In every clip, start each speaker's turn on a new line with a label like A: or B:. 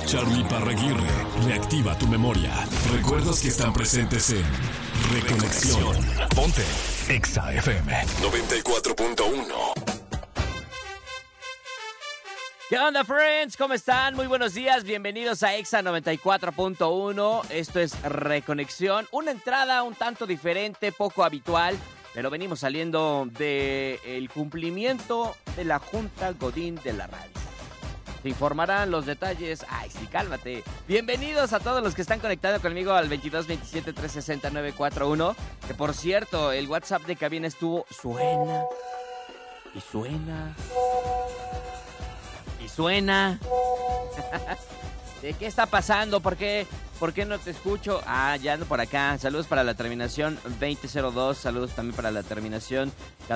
A: Charly Parraguirre reactiva tu memoria. Recuerdos que están presentes en Reconexión. Ponte Exa FM 94.1.
B: ¿Qué onda, friends? ¿Cómo están? Muy buenos días. Bienvenidos a Exa 94.1. Esto es Reconexión. Una entrada un tanto diferente, poco habitual, pero venimos saliendo del cumplimiento de la Junta Godín de la radio. Te informarán los detalles. Ay, sí, cálmate. Bienvenidos a todos los que están conectados conmigo al 22 27 360 941. Que por cierto, el WhatsApp de cabina suena. ¿De qué está pasando? ¿Por qué no te escucho? Ya ando por acá. Saludos para la terminación 2002. Saludos también para la terminación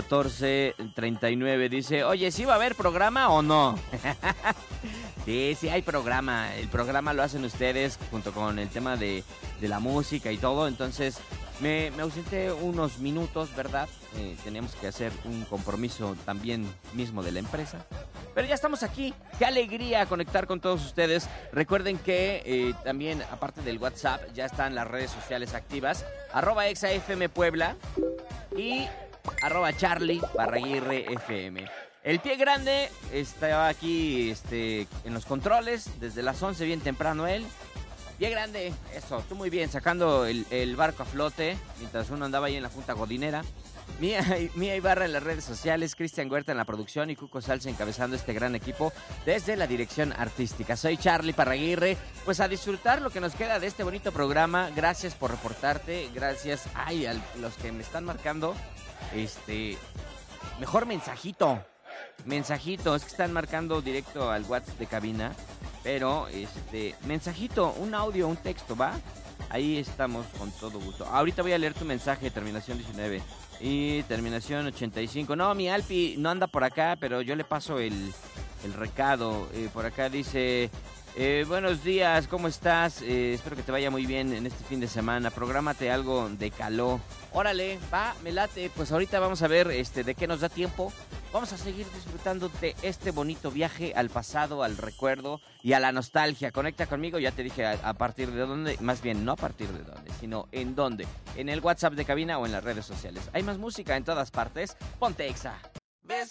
B: 1439. Dice, oye, ¿sí va a haber programa o no? Sí hay programa. El programa lo hacen ustedes junto con el tema de la música y todo. Entonces me ausenté unos minutos, ¿verdad? Teníamos que hacer un compromiso también mismo de la empresa. Pero ya estamos aquí. Qué alegría conectar con todos ustedes. Recuerden que también, aparte del WhatsApp, ya están las redes sociales activas. @ExaFM Puebla y @Charly Parraguirre FM. El pie grande está aquí en los controles desde las 11, bien temprano él. Pie grande, eso, tú muy bien, sacando el barco a flote mientras uno andaba ahí en la Junta Godinera. Mía Ibarra en las redes sociales, Cristian Huerta en la producción y Cuco Salsa encabezando este gran equipo desde la dirección artística. Soy Charly Parraguirre, pues a disfrutar lo que nos queda de este bonito programa. Gracias por reportarte, gracias a los que me están marcando. Mejor mensajito, es que están marcando directo al WhatsApp de cabina, pero mensajito, un audio, un texto, ¿va? Ahí estamos con todo gusto. Ahorita voy a leer tu mensaje, terminación 19 y terminación 85. No, mi Alpi no anda por acá, pero yo le paso el recado. Por acá dice, buenos días, ¿cómo estás? Espero que te vaya muy bien en este fin de semana. Prográmate algo de caló. Órale, va, me late. Pues ahorita vamos a ver de qué nos da tiempo. Vamos a seguir disfrutando de este bonito viaje al pasado, al recuerdo y a la nostalgia. Conecta conmigo, ya te dije a partir de dónde, más bien no a partir de dónde, sino en dónde. En el WhatsApp de cabina o en las redes sociales. Hay más música en todas partes. Ponte Exa.